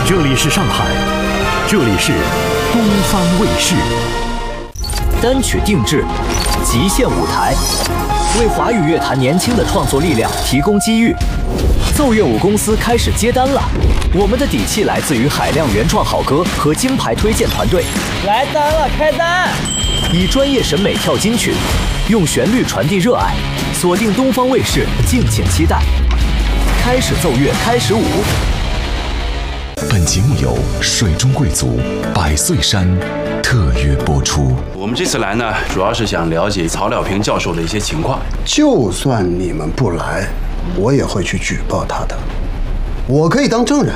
这里是上海，这里是东方卫视。单曲定制，极限舞台，为华语乐坛年轻的创作力量提供机遇。奏乐舞公司开始接单了，我们的底气来自于海量原创好歌和金牌推荐团队。 来单了，开单！ 以专业审美跳金曲，用旋律传递热爱。锁定东方卫视，敬请期待。开始奏乐，开始舞。 本节目由水中贵族百岁山特约播出。 我们这次来呢，主要是想了解曹了平教授的一些情况。 就算你们不来，我也会去举报他的。我可以当证人。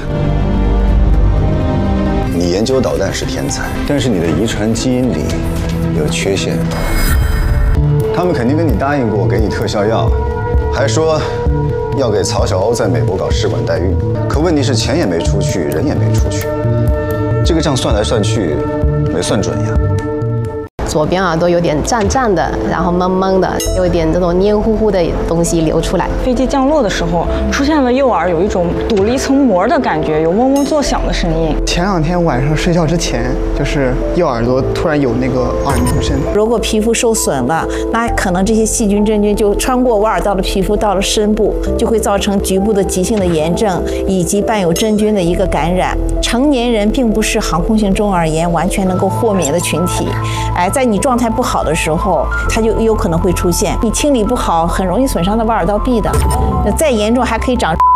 你研究导弹是天才，但是你的遗传基因里有缺陷。他们肯定跟你答应过给你特效药，还说要给曹小欧在美国搞使馆待遇。可问题是钱也没出去，人也没出去，这个账算来算去没算准呀。 左边耳朵有点胀胀的，然后闷闷的，有一点这种黏糊糊的东西流出来。 飞机降落的时候，出现了右耳有一种堵了一层膜的感觉，有嗡嗡作响的声音。 前2天晚上睡觉之前，就是右耳朵突然有那个耳鸣声。 如果皮肤受损了，那可能这些细菌真菌就穿过挖耳道的皮肤到了深部，就会造成局部的急性的炎症，以及伴有真菌的一个感染。成年人并不是航空性中耳炎完全能够豁免的群体，在你状态不好的时候，它就有可能会出现。你清理不好，很容易损伤到挖耳道壁的。再严重还可以长